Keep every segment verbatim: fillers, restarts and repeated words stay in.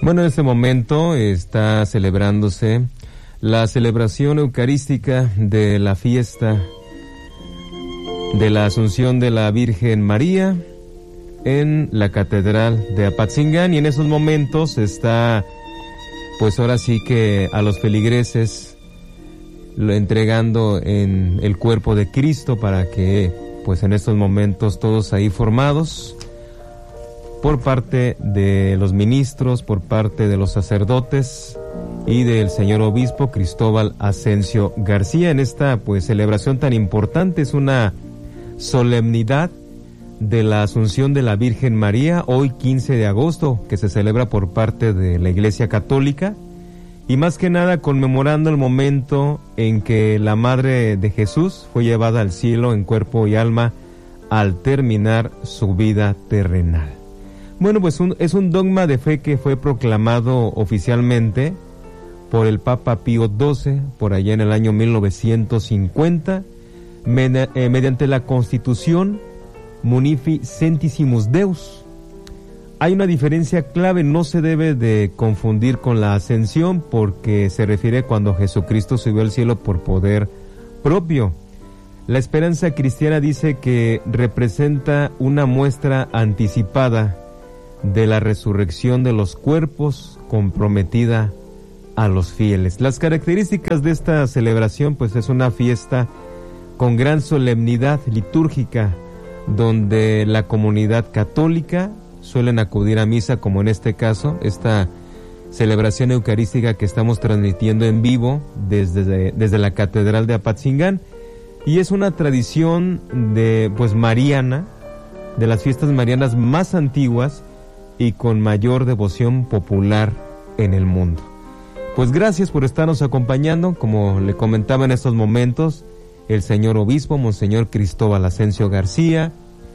Bueno, en este momento está celebrándose la celebración eucarística de la fiesta de la Asunción de la Virgen María en la Catedral de Apatzingán, y en esos momentos está, pues ahora sí que a los feligreses lo entregando en el cuerpo de Cristo para que, pues en estos momentos todos ahí formados por parte de los ministros, por parte de los sacerdotes y del señor obispo Cristóbal Asensio García, en esta pues celebración tan importante. Es una solemnidad de la Asunción de la Virgen María, hoy quince de agosto, que se celebra por parte de la Iglesia Católica, y más que nada conmemorando el momento en que la Madre de Jesús fue llevada al cielo en cuerpo y alma al terminar su vida terrenal. Bueno, pues un, es un dogma de fe que fue proclamado oficialmente por el Papa Pío doce, por allá en el año mil novecientos cincuenta, med- eh, mediante la Constitución Munificentissimus Deus. Hay una diferencia clave, no se debe de confundir con la ascensión, porque se refiere cuando Jesucristo subió al cielo por poder propio. La esperanza cristiana dice que representa una muestra anticipada de la resurrección de los cuerpos comprometida a los fieles. Las características de esta celebración, pues es una fiesta con gran solemnidad litúrgica, donde la comunidad católica suelen acudir a misa, como en este caso, esta celebración eucarística que estamos transmitiendo en vivo desde, desde la Catedral de Apatzingán, y es una tradición de, pues, mariana, de las fiestas marianas más antiguas y con mayor devoción popular en el mundo. Pues gracias por estarnos acompañando. Como le comentaba en estos momentos, el señor obispo, Monseñor Cristóbal Asensio García,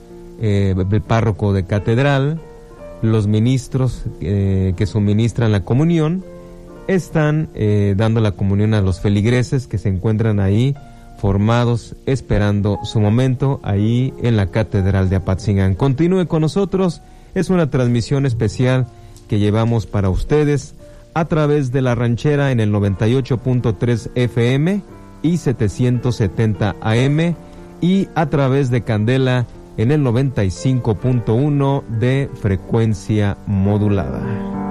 eh, el párroco de catedral, los ministros eh, que suministran la comunión, están eh, dando la comunión a los feligreses que se encuentran ahí formados, esperando su momento ahí en la Catedral de Apatzingán. Continúe con nosotros, es una transmisión especial que llevamos para ustedes a través de La Ranchera en el noventa y ocho punto tres F M y setecientos setenta A M, y a través de Candela en el noventa y cinco punto uno de frecuencia modulada.